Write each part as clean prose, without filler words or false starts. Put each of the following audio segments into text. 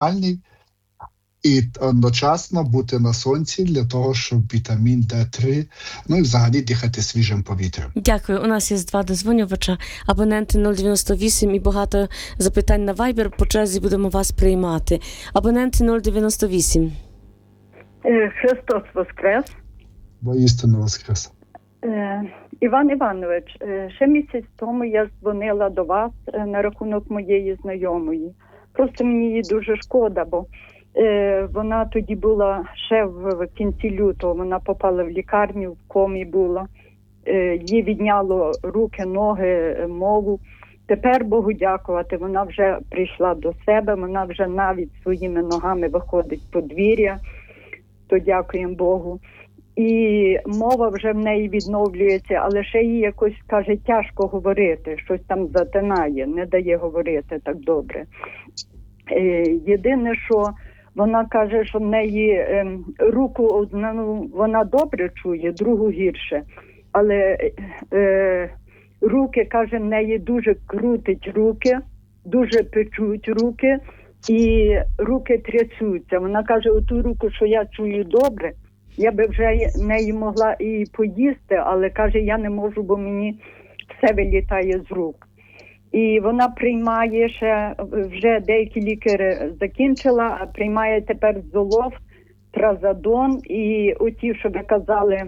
і одночасно бути на сонці для того, щоб вітамін Д3, ну і взагалі дихати свіжим повітрям. Дякую. У нас є 2 дозвонювача, абоненти 098 і багато запитань на Viber. По черзі будемо вас приймати. Абоненти 098. Христос Воскрес. Воістину воскрес. Іван Іванович, ще місяць тому я дзвонила до вас на рахунок моєї знайомої. Просто мені її дуже шкода, бо вона тоді була ще в кінці лютого, вона попала в лікарню, в комі була. Їй відняло руки, ноги, мову. Тепер, Богу дякувати, вона вже прийшла до себе, вона вже навіть своїми ногами виходить в подвір'я, то дякуємо Богу. І мова вже в неї відновлюється, але ще їй якось, каже, тяжко говорити, щось там затинає, не дає говорити так добре. Єдине, що вона каже, що в неї руку одну вона добре чує, другу гірше, але руки, каже, в неї дуже крутить руки, дуже печуть руки і руки трясуться. Вона каже, оту руку, що я чую добре, я би вже нею могла і поїсти, але, каже, я не можу, бо мені все вилітає з рук. І вона приймає ще, вже деякі лікарі закінчила, а приймає тепер Золов, Тразодон і оті, що ви казали,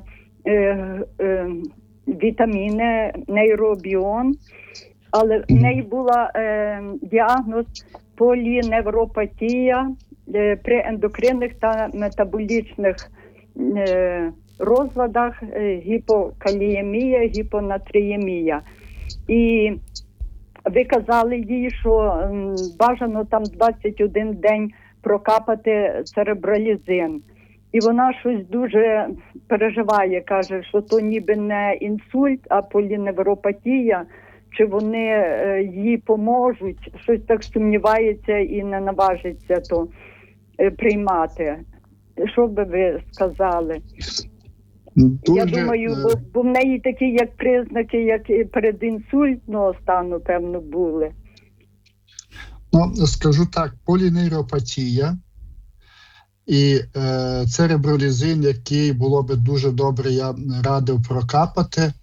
вітаміни, нейробіон. Але в неї була діагноз поліневропатія при ендокринних та метаболічних розладах, гіпокаліємія, гіпонатріємія. І ви казали їй, що бажано там 21 день прокапати церебролізин. І вона щось дуже переживає, каже, що то ніби не інсульт, а поліневропатія, чи вони їй поможуть, щось так сумнівається і не наважиться то приймати. Що би ви сказали? Я думаю, бо в неї такі як признаки, як і передінсультного стану, певно, були. Ну, скажу так, полінейропатія і церебролізин, який було би дуже добре, я радив прокапати.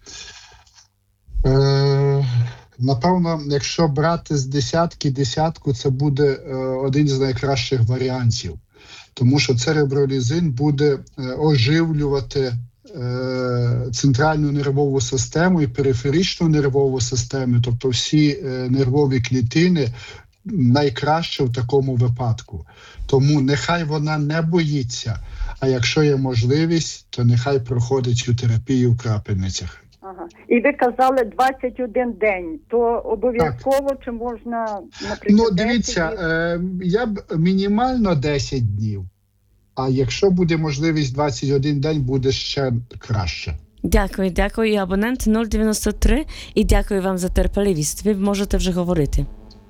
Напевно, якщо брати з десятку, це буде один з найкращих варіантів. Тому що церебролізин буде оживлювати центральну нервову систему і периферичну нервову систему, тобто всі нервові клітини, найкраще в такому випадку. Тому нехай вона не боїться, а якщо є можливість, то нехай проходить цю терапію в крапельницях. Ага. І ви казали 21 день, то обов'язково так. Чи можна, наприклад, Ну, дивіться, я б мінімально 10 днів, а якщо буде можливість 21 день, буде ще краще. Дякую. І абонент 093, і дякую вам за терпеливість. Ви можете вже говорити.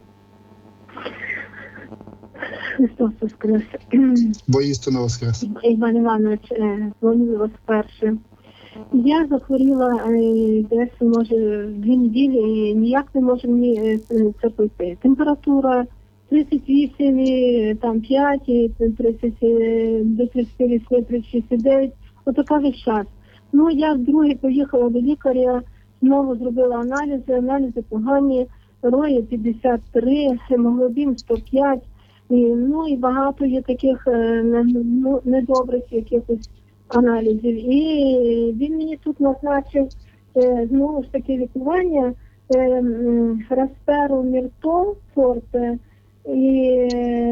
Христос Воскрес. Воістину воскрес. Іван Іванович, дзвоню вас вперше. Я захворіла десь, може, 2 неділі і ніяк не може мені це пройти. Температура 38, там 5, 30, до 38, 36,9. Отака весь час. Ну, я вдруге поїхала до лікаря, знову зробила аналізи погані, рої 53, гемоглобін 105. Ну і багато є таких недобрих якихось аналізів. І він мені тут назначив знову ж таки лікування Распероміртол форте і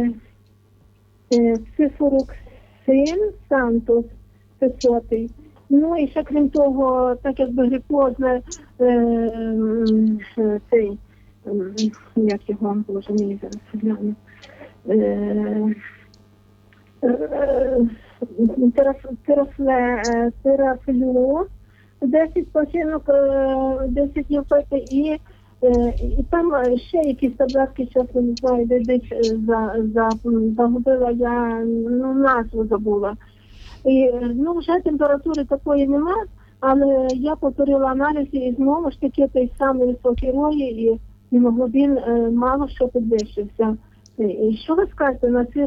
цифороксин Сантос 500. Ну і ще крім того, так якби глюкозне цей, як його, боже, мені зараз гляну. Терафлю, 10 пачинок, 10 днів пити, і там ще якісь таблетки, чесно не знаю, десь загубила, я назву забула. І вже температури такої нема, але я повторила аналізи і знову ж таки той самий високий рої і гемоглобін мало що підвищився. І що ви скажете на це